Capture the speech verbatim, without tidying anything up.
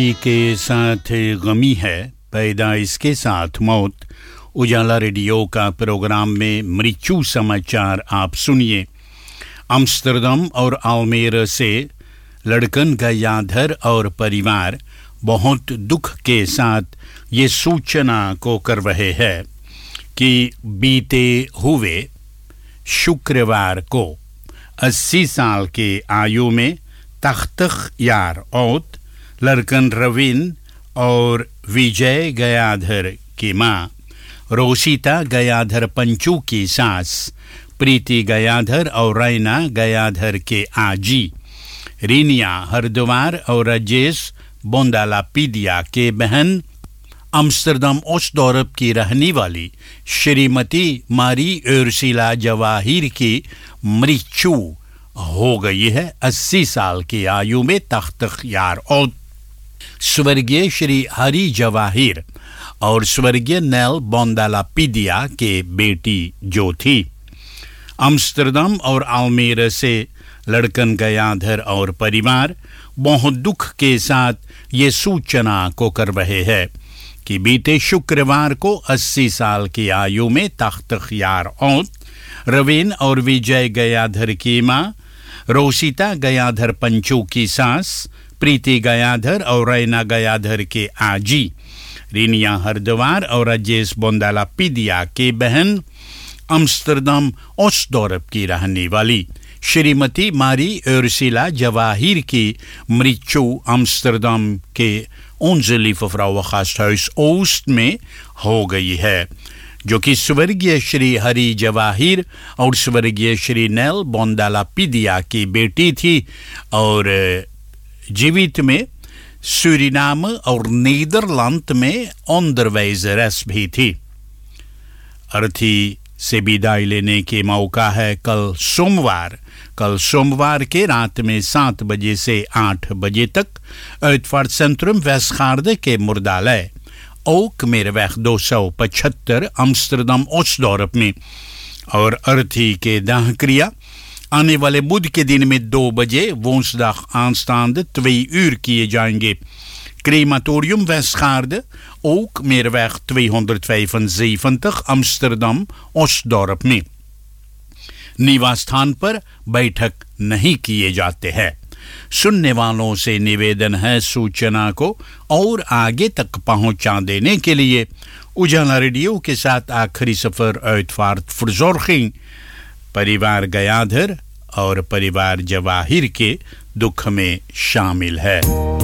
के साथ गमी है, पैदाइश के साथ मौत। उजाला रेडियो का प्रोग्राम में मृत्यु समाचार आप सुनिए। अम्स्टरडम और आल्मेरा से लड़कन गयाधर और परिवार बहुत दुख के साथ ये सूचना को कर रहे हैं कि बीते हुए शुक्रवार को अस्सी साल के आयु में तख्तख यार औत लड़कन रवीन और विजय गयाधर की मां रोशिता गयाधर पंचू की सास प्रीति गयाधर और रैना गयाधर के आजी रीनिया हरद्वार और राजेश बोंदालापीडिया के बहन अम्स्टरडम ओस्टडोर्प की रहने वाली श्रीमती मारी उर्सुला जवाहिर की मृत्यु हो गई है। अस्सी साल की आयु में तख्तख यार और स्वर्गीय श्री हरी जवाहिर और स्वर्गीय नेल बोंदालापीडिया के बेटी जो थी। अम्स्टरडम और आल्मेरा से लड़कन गयाधर और परिवार बहुत दुख के साथ ये सूचना को कर रहे हैं कि बीते शुक्रवार को अस्सी साल की आयु में तख्तख यार औत रवीन और विजय गयाधर की मां रोशिता गयाधर पंचू की सास प्रीति गयाधर और रैना गयाधर के आजी रीनिया हरद्वार और राजेश बोंदालापीडिया के बहन अम्स्टरडम ओस्टडोर्प की रहने वाली श्रीमती मारी उर्सुला जवाहिर की मृत्यु अम्स्टरडम के ओंजलीफ फ्राउगasthuis ओस्ट में हो गई है, जो कि स्वर्गीय श्री हरी जवाहिर और स्वर्गीय श्री नेल बोंदालापीडिया की बेटी थी और जीवित में सूरीनाम और नीदरलैंड में onderwijzeres भी थी। अर्थी से विदाई लेने के मौका है कल सोमवार कल सोमवार के रात में सात बजे से आठ बजे तक uitvaart सेंट्रम वेस्टगार्डे के मुर्दालय ओक मेरवेग दो सौ पचहत्तर अम्स्टरडम ओस्टडोर्प में और अर्थी के दाह क्रिया आने वाले बुध के दिन में दो बजे woensdag aanstaande twee uur किए जाएंगे। क्रेमाtorium Westgaarde ook Meerweg tweehonderdvijfenzeventig अम्स्टरडम ओस्टडोर्प में निवास स्थान पर बैठक नहीं किए जाते हैं। सुनने वालों से निवेदन है सूचना को और आगे तक पहुंचा देने के लिए उजाला रेडियो के साथ आखिरी सफर uitvaart verzorging परिवार गयाधर और परिवार जवाहिर के दुख में शामिल है।